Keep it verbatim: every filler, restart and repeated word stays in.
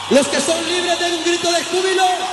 Los que son libres den un grito de júbilo.